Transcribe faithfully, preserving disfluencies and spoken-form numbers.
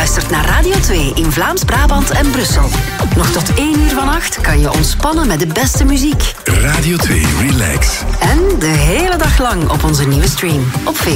luistert naar Radio twee in Vlaams-Brabant en Brussel. Nog tot één uur vannacht kan je ontspannen met de beste muziek. Radio twee Relax. En de hele dag lang op onze nieuwe stream op